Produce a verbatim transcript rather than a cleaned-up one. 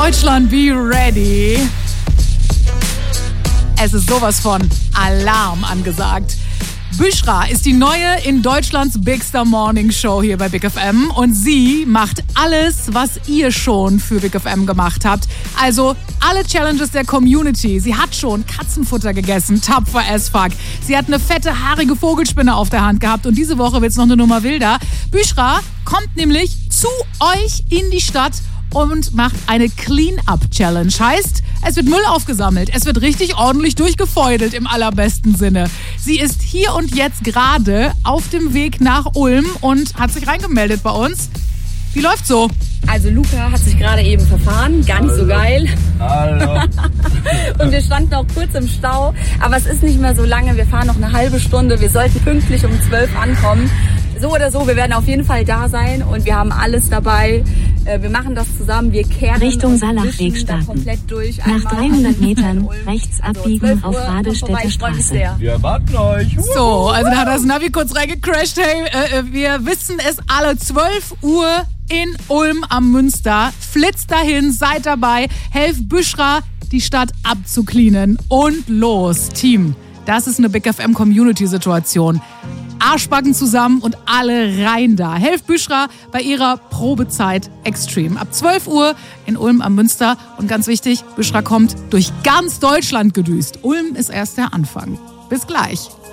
Deutschland, be ready. Es ist sowas von Alarm angesagt. Büschra ist die neue in Deutschlands Big Star Morning Show hier bei Big F M und sie macht alles, was ihr schon für Big F M gemacht habt. Also alle Challenges der Community. Sie hat schon Katzenfutter gegessen, tapfer as fuck. Sie hat eine fette, haarige Vogelspinne auf der Hand gehabt und diese Woche wird's noch eine Nummer wilder. Büschra kommt nämlich zu euch in die Stadt und macht eine Clean-Up-Challenge. Heißt, es wird Müll aufgesammelt. Es wird richtig ordentlich durchgefeudelt im allerbesten Sinne. Sie ist hier und jetzt gerade auf dem Weg nach Ulm und hat sich reingemeldet bei uns. Wie läuft's so? Also Luca hat sich gerade eben verfahren, gar nicht Hallo. so geil. Hallo. Und wir standen auch kurz im Stau, aber es ist nicht mehr so lange. Wir fahren noch eine halbe Stunde. Wir sollten pünktlich um zwölf ankommen. So oder so, wir werden auf jeden Fall da sein und wir haben alles dabei. Wir machen das zusammen, wir kehren Richtung Salachweg starten. Komplett durch. Nach dreihundert Metern rechts abbiegen auf Radestädter Straße. Wir erwarten euch. So, also da hat das Navi kurz reingecrashed. Hey, äh, wir wissen es alle. zwölf Uhr in Ulm am Münster. Flitzt dahin, seid dabei. Helft Büschra, die Stadt abzucleanen. Und los, Team. Das ist eine Big F M Community-Situation. Arschbacken zusammen und alle rein da. Helft Büschra bei ihrer Probezeit Extreme. Ab zwölf Uhr in Ulm am Münster. Und ganz wichtig, Büschra kommt durch ganz Deutschland gedüst. Ulm ist erst der Anfang. Bis gleich.